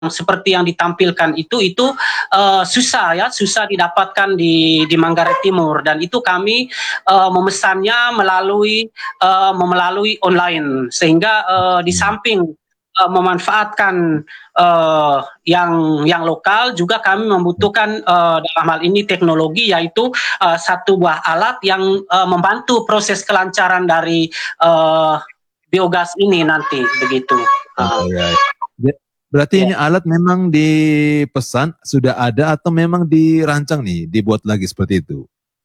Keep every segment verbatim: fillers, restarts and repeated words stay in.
seperti yang ditampilkan itu itu uh, susah ya, susah didapatkan di di Manggarai Timur, dan itu kami uh, memesannya melalui uh, melalui online, sehingga uh, di samping uh, memanfaatkan uh, yang yang lokal, juga kami membutuhkan uh, dalam hal ini teknologi, yaitu uh, satu buah alat yang uh, membantu proses kelancaran dari uh, biogas ini nanti begitu. Oh, ya. Berarti ya. Ini alat memang dipesan sudah ada atau memang dirancang nih, dibuat lagi seperti itu?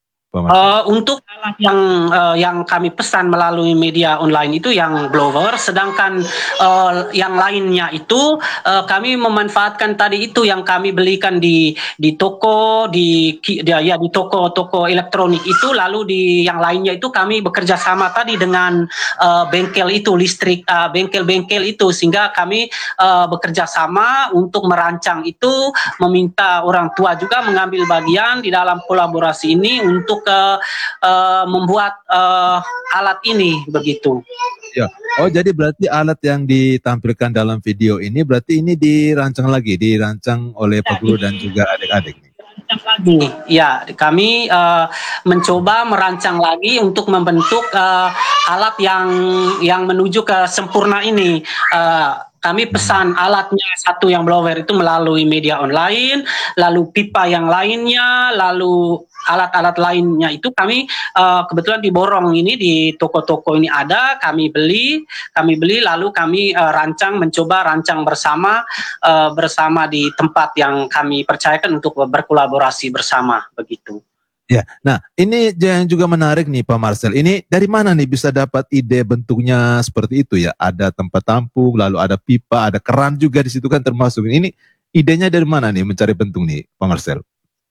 Uh, untuk alat yang uh, yang kami pesan melalui media online itu yang blower, sedangkan uh, yang lainnya itu uh, kami memanfaatkan tadi itu yang kami belikan di di toko di ya, ya di toko-toko elektronik itu, lalu di yang lainnya itu kami bekerja sama tadi dengan uh, bengkel itu listrik, uh, bengkel-bengkel itu, sehingga kami uh, bekerja sama untuk merancang itu, meminta orang tua juga mengambil bagian di dalam kolaborasi ini untuk Uh, uh, membuat uh, alat ini begitu. Ya. Oh, jadi berarti alat yang ditampilkan dalam video ini berarti ini dirancang lagi, dirancang oleh Pak Guru dan juga adik-adik. Merancang lagi, ya, kami uh, mencoba merancang lagi untuk membentuk uh, alat yang yang menuju ke sempurna ini. Uh, Kami pesan alatnya satu yang blower itu melalui media online, lalu pipa yang lainnya, lalu alat-alat lainnya itu kami uh, kebetulan diborong ini di toko-toko ini ada, kami beli, kami beli lalu kami uh, rancang, mencoba rancang bersama uh, bersama di tempat yang kami percayakan untuk berkolaborasi bersama begitu. Ya, nah ini yang juga menarik nih Pak Marcel. Ini dari mana nih bisa dapat ide bentuknya seperti itu ya? Ada tempat tampung, lalu ada pipa, ada keran juga di situ kan termasuk. Ini idenya dari mana nih mencari bentuk nih Pak Marcel?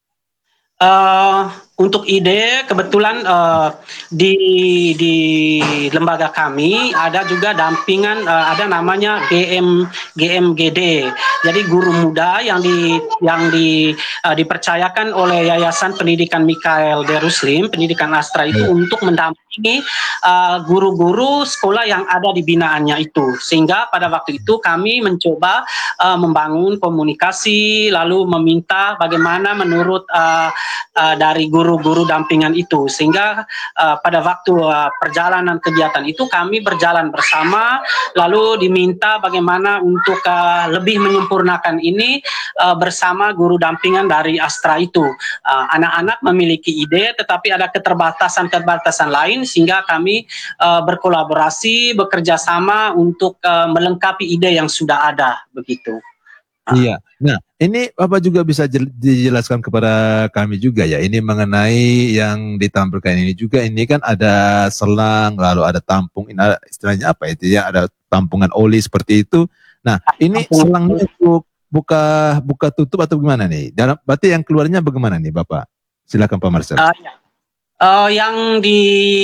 Uh, untuk ide kebetulan uh, di di lembaga kami ada juga dampingan, uh, ada namanya G M G M G D. Jadi guru muda yang di yang di uh, dipercayakan oleh Yayasan Pendidikan Mikhail Darussalim, Pendidikan Astra itu hmm. untuk mendampingi guru-guru uh, sekolah yang ada di binaannya itu. Sehingga pada waktu itu kami mencoba uh, membangun komunikasi, lalu meminta bagaimana menurut uh, Uh, dari guru-guru dampingan itu, sehingga uh, pada waktu uh, perjalanan kegiatan itu kami berjalan bersama, lalu diminta bagaimana untuk uh, lebih menyempurnakan ini uh, bersama guru dampingan dari Astra itu. Uh, anak-anak memiliki ide, tetapi ada keterbatasan-keterbatasan lain, sehingga kami uh, berkolaborasi, bekerja sama untuk uh, melengkapi ide yang sudah ada, begitu. Iya, nah ini Bapak juga bisa dijelaskan kepada kami juga ya, ini mengenai yang ditampilkan ini juga, ini kan ada selang, lalu ada tampung, ini ada, istilahnya apa itu ya, ada tampungan oli seperti itu. Nah ini selangnya untuk buka buka tutup atau gimana nih? Dalam, berarti yang keluarnya bagaimana nih Bapak? Silakan Pak Marcel. Uh, ya. Uh, yang di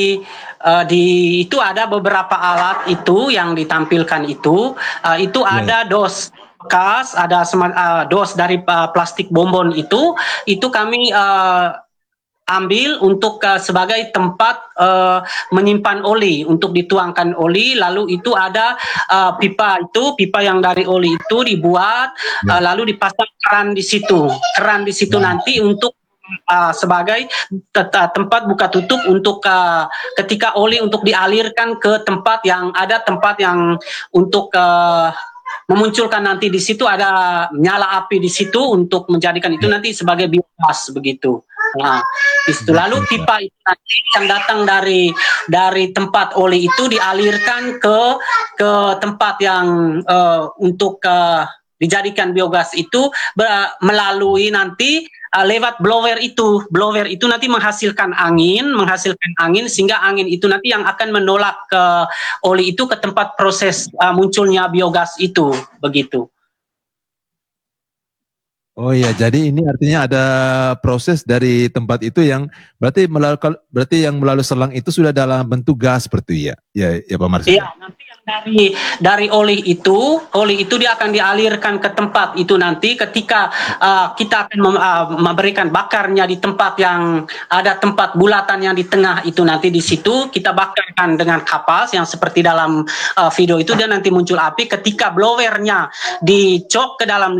uh, di itu ada beberapa alat itu yang ditampilkan itu, uh, itu yeah. ada dos bekas, ada uh, dos dari uh, plastik bonbon itu, itu kami uh, ambil untuk uh, sebagai tempat uh, menyimpan oli, untuk dituangkan oli, lalu itu ada uh, pipa itu, pipa yang dari oli itu dibuat, uh, lalu dipasang keran di situ, keran di situ nanti untuk Uh, sebagai tempat buka tutup untuk uh, ketika oli untuk dialirkan ke tempat yang ada tempat yang untuk uh, memunculkan nanti di situ ada nyala api di situ untuk menjadikan itu nanti sebagai biogas begitu. Nah, itu lalu pipa itu nanti yang datang dari dari tempat oli itu dialirkan ke ke tempat yang uh, untuk uh, dijadikan biogas itu melalui nanti uh, lewat blower itu. Blower itu nanti menghasilkan angin, menghasilkan angin sehingga angin itu nanti yang akan menolak ke oli itu ke tempat proses uh, munculnya biogas itu, begitu. Oh iya, jadi ini artinya ada proses dari tempat itu yang berarti melalui berarti yang melalui selang itu sudah dalam bentuk gas seperti ya. Ya, ya Pak Marsis Iya, ya. nanti yang dari dari oli itu, oli itu dia akan dialirkan ke tempat itu nanti ketika uh, kita akan mem, uh, memberikan bakarnya di tempat yang ada tempat bulatan yang di tengah itu, nanti di situ kita bakarkan dengan kapas yang seperti dalam uh, video itu, dan nanti muncul api ketika blowernya dicok ke dalam